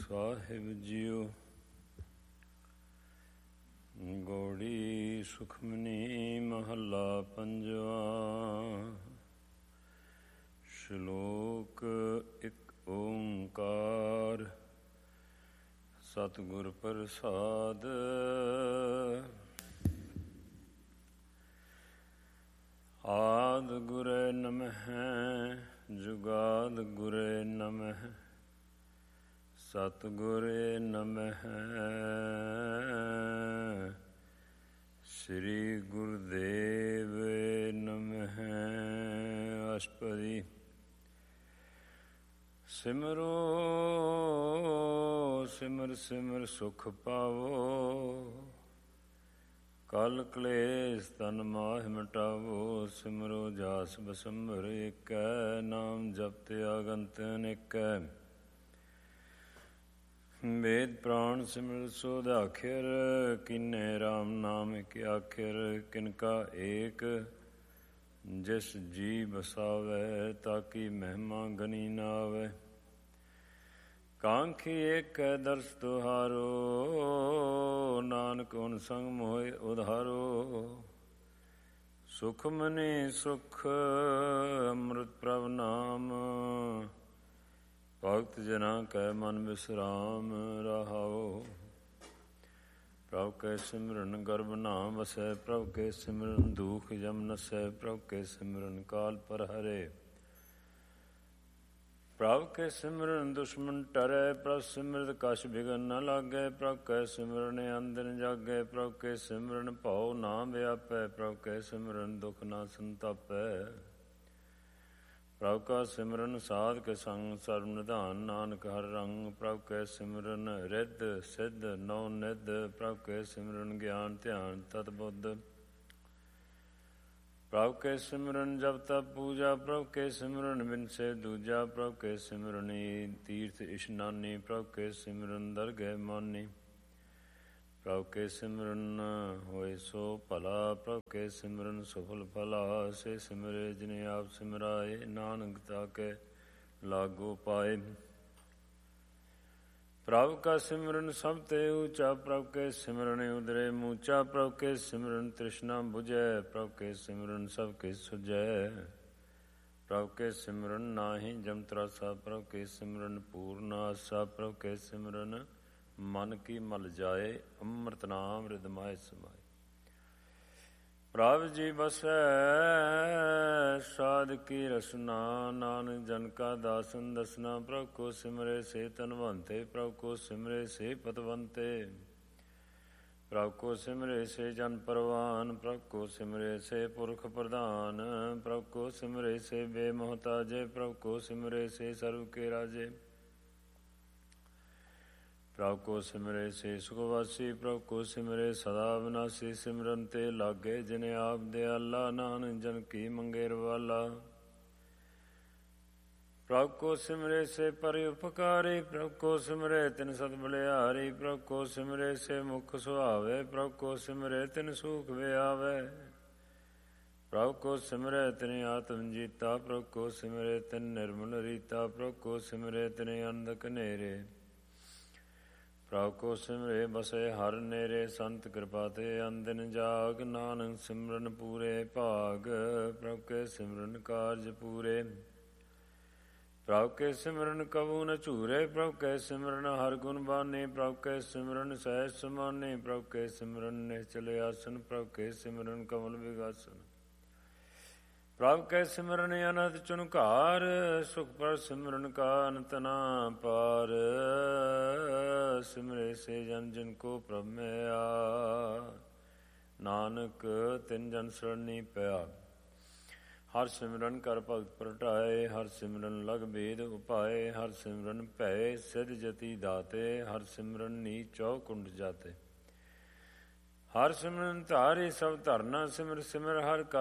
ਸਾਹਿਬ JIO. Gauri Sukhmani ਮਹੱਲਾ ਪੰਜਵਾ। ਸ਼ਲੋਕ ਇੱਕ ਓਂਕਾਰ ਸਤਿਗੁਰ ਪ੍ਰਸਾਦ। ਆਦਿ ਗੁਰੇ ਨਮਹਿ ਜੁਗਾਦਿ ਗੁਰੇ ਨਮਹਿ ਸਤਿਗੁਰੇ ਨਮਹਿ। ਸ੍ਰੀ ਗੁਰੁਦੇਵ ਨਮਹਿ। ਅਸ਼ਟਪਦੀ। ਸਿਮਰੋ ਸਿਮਰ ਸਿਮਰ ਸੁਖ ਪਾਵੋ, ਕਲ ਕਲੇਸ਼ ਤਨ ਮਾਹਿ ਮਿਟਾਵੋ। ਸਿਮਰੋ ਜਾਸ ਬਸੰਭਰ ਏਕੈ, ਨਾਮ ਜਪਿ ਆਗੰਤ ਅਨੇਕੈ। ਵੇਦ ਪ੍ਰਾਣ ਸਿਮਰਤ ਸੋਧ ਆਖਿਰ, ਕੀਨੇ ਰਾਮ ਨਾਮ ਇਕ ਆਖਿਰ। ਕਿਨਕਾ ਏਕ ਜਿਸ ਜੀ ਬਸਾਵੈ, ਤਾਕੀ ਮਹਿਮਾ ਗਨੀ ਨਾ ਆਵੈ। ਕਾਂਖੀ ਏਕੈ ਦਰਸ ਤੁਹਾਰੋ, ਨਾਨਕ ਹੁਨ ਸੰਗ ਮੋਹਿ ਉਧਾਰੋ। ਸੁਖਮਨੀ ਸੁਖ ਅੰਮ੍ਰਿਤ ਪ੍ਰਭ ਨਾਮ, ਭਗਤ ਜਨਾਂ ਕੈ ਮਨ ਵਿਸਰਾਮ ਰਹਾਉ। ਪ੍ਰਭ ਕੈ ਸਿਮਰਨ ਗਰਭ ਨਾ ਵਸੈ, ਪ੍ਰਭ ਕੇ ਸਿਮਰਨ ਦੁਖ ਜਮ ਨਸੈ। ਪ੍ਰਭ ਕੇ ਸਿਮਰਨ ਕਾਲ ਪਰ ਹਰੇ, ਪ੍ਰਭ ਕੇ ਸਿਮਰਨ ਦੁਸ਼ਮਨ ਟਰੈ। ਪ੍ਰਭ ਸਿਮਰਤ ਕਛ ਬਿਘਨ ਨ ਲਾਗੈ, ਪ੍ਰਭ ਕੈ ਸਿਮਰਨ ਅੰਦਿਨ ਜਾਗੈ। ਪ੍ਰਭ ਕੇ ਸਿਮਰਨ ਭਉ ਨਾ ਵਿਆਪੈ, ਪ੍ਰਭ ਕੈ ਸਿਮਰਨ ਦੁਖ ਨਾ ਸੰਤਾਪੈ। ਪ੍ਰਭ ਕਾ ਸਿਮਰਨ ਸਾਧ ਕੇ ਸੰਗ ਸਰਬ ਨਿਧਾਨ, ਨਾਨਕ ਹਰ ਰੰਗ। ਪ੍ਰਭ ਕੈ ਸਿਮਰਨ ਰਿੱਧ ਸਿੱਧ ਨੌ ਨਿਧ, ਪ੍ਰਭ ਕੈ ਸਿਮਰਨ ਗਿਆਨ ਧਿਆਨ ਤਤ ਬੁੱਧ। ਪ੍ਰਭ ਕੈ ਸਿਮਰਨ ਜਪ ਤਪ ਪੂਜਾ, ਪ੍ਰਭ ਕੈ ਸਿਮਰਨ ਬਿਨਸੇ ਦੂਜਾ। ਪ੍ਰਭ ਕੈ ਸਿਮਰਨੀ ਤੀਰਥ ਇਸ਼ਨਾਨੀ, ਪ੍ਰਭ ਕੈ ਸਿਮਰਨ ਦਰਗਹਿ ਮਾਨੀ। ਪ੍ਰਭ ਕੈ ਸਿਮਰਨ ਹੋਏ ਸੋ ਭਲਾ, ਪ੍ਰਭ ਕੈ ਸਿਮਰਨ ਸਫਲ ਫਲਾ। ਸੇ ਸਿਮਰੇ ਜਿਨੇ ਆਪ ਸਿਮਰਾਏ, ਨਾਨਕ ਤਾ ਕੈ ਲਾਗੋ ਪਾਏ। ਪ੍ਰਭ ਕਾ ਸਿਮਰਨ ਸਭ ਤੇ ਊਚਾ, ਪ੍ਰਭ ਕੇ ਸਿਮਰਨ ਉਦਰੇ ਮੂਚਾ। ਪ੍ਰਭ ਕੇ ਸਿਮਰਨ ਤ੍ਰਿਸ਼ਨਾ ਬੁਝੈ, ਪ੍ਰਭ ਕੇ ਸਿਮਰਨ ਸਭ ਕੇ ਸੁਝੈ। ਪ੍ਰਭ ਕੇ ਸਿਮਰਨ ਨਾਹੀ ਜਮ ਤਰਾਸਾ, ਪ੍ਰਭ ਕੇ ਸਿਮਰਨ ਪੂਰਨ ਆਸਾ। ਪ੍ਰਭ ਕੇ ਸਿਮਰਨ ਮਨ ਕੀ ਮਲ ਜਾਏ, ਅੰਮ੍ਰਿਤ ਨਾਮ ਹਿਰਦਿ ਮਾਹਿ ਸਮਾਏ। ਪ੍ਰਭ ਜੀ ਬਸੈ ਸਾਧ ਕੀ ਰਸਨਾ, ਨਾਨਕ ਜਨ ਕਾ ਦਾਸਨ ਦਸਨਾ। ਪ੍ਰਭ ਕੋ ਸਿਮਰੇ ਸੇ ਧਨਵੰਤੇ, ਪ੍ਰਭ ਕੋ ਸਿਮਰੇ ਸੇ ਪਤਵੰਤੇ। ਪ੍ਰਭ ਕੋ ਸਿਮਰੇ ਸੇ ਜਨ ਪਰਵਾਨ, ਪ੍ਰਭ ਕੋ ਸਿਮਰੇ ਸੇ ਪੁਰਖ ਪ੍ਰਧਾਨ। ਪ੍ਰਭ ਕੋ ਸਿਮਰੇ ਸੇ ਬੇਮੋਹਤਾਜੇ, ਪ੍ਰਭ ਕੋ ਸਿਮਰੇ ਸੇ ਸਰਬ ਕੇ ਰਾਜੇ। ਪ੍ਰਭ ਕੋ ਸਿਮਰੇ ਸੇ ਸੁਖਵਾਸੀ, ਪ੍ਰਭ ਕੋ ਸਿਮਰੇ ਸਦਾ ਵਿਨਾਸੀ। ਸਿਮਰਨ ਤੇ ਲਾਗੇ ਜਿਨੇ ਆਪ ਦਿਆਲਾ, ਨਾਨਕ ਜਨ ਕੀ ਮੰਗੇ ਰਵਾਲਾ। ਪ੍ਰਭ ਕੋ ਸਿਮਰੇ ਸੇ ਪਰਿ ਉਪਕਾਰੀ, ਪ੍ਰਭ ਕੋ ਸਿਮਰੇ ਤਿਨ ਸਤ ਬਲਿਹਾਰੀ। ਪ੍ਰਭ ਕੋ ਸਿਮਰੇ ਸੇ ਮੁਖ ਸੁਹਾਵੇ, ਪ੍ਰਭ ਕੋ ਸਿਮਰੇ ਤਿਨ ਸੂਖ ਵਿਆਵੇ। ਪ੍ਰਭ ਕੋ ਸਿਮਰੇ ਤਿਨ ਆਤਮ ਜੀਤਾ, ਪ੍ਰਭ ਕੋ ਸਿਮਰੇ ਤਿਨ ਨਿਰਮਲ ਰੀਤਾ। ਪ੍ਰਭ ਕੋ ਸਿਮਰੇ ਤਿਨ ਅੰਧਕ ਨੇਰੇ, ਪ੍ਰਭ ਕੋ ਸਿਮਰੇ ਬਸੇ ਹਰ ਨੇਰੇ। ਸੰਤ ਕਿਰਪਾ ਤੇ ਅੰਦਿਨ ਜਾਗ, ਨਾਨਕ ਸਿਮਰਨ ਪੂਰੇ ਭਾਗ। ਪ੍ਰਭ ਕੇ ਸਿਮਰਨ ਕਾਰਜ ਪੂਰੇ, ਪ੍ਰਭ ਕੇ ਸਿਮਰਨ ਕਬੂ ਨ ਝੂਰੇ। ਪ੍ਰਭ ਕੈ ਸਿਮਰਨ ਹਰ ਗੁਣ ਬਾਨੀ, ਪ੍ਰਭ ਕੈ ਸਿਮਰਨ ਸਹਿਜ ਸਮਾਨੀ। ਪ੍ਰਭ ਕੈ ਸਿਮਰਨ ਨਿਹਚਲ ਆਸਨ, ਪ੍ਰਭ ਕੈ ਸਿਮਰਨ ਕਮਲ ਵਿਗਾਸਨ। ਪ੍ਰਭ ਕੈ ਸਿਮਰਨ ਅਨਹਦ ਚੁਨਕਾਰ, ਸੁਖ ਪਰ ਸਿਮਰਨ ਕਾ ਅੰਤ ਨਾ ਪਾਰ। ਸਿਮਰੇ ਸੇ ਜਨ ਜਿਨ ਕੋ ਪ੍ਰਭ ਮਿਆ, ਨਾਨਕ ਤਿਨ ਜਨ ਸਰਣੀ ਪਿਆ। ਹਰ ਸਿਮਰਨ ਕਰ ਭਗਤ ਪ੍ਰਗਟਾਏ, ਹਰ ਸਿਮਰਨ ਲਗ ਬੇਦ ਉਪਾਏ। ਹਰ ਸਿਮਰਨ ਭੈ ਸਿਧ ਜਤੀ ਦਾਤੇ, ਹਰ ਸਿਮਰਨ ਨੀਚ ਚੌਕੁੰਡ ਜਾਤੇ। ਹਰ ਸਿਮਰਨ ਧਾਰੀ ਸਭ ਧਰਨਾ, ਸਿਮਰ ਸਿਮਰ ਹਰ